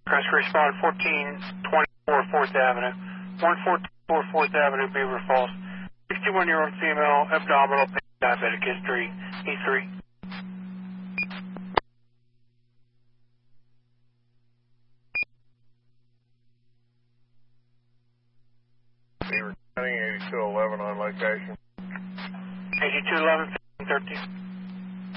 Press respond 1424 4th Avenue. 1424 4th Avenue, Beaver Falls. 61-year-old female, abdominal pain, diabetic history, E3. Beaver County, 8211 on location. 8211, 13.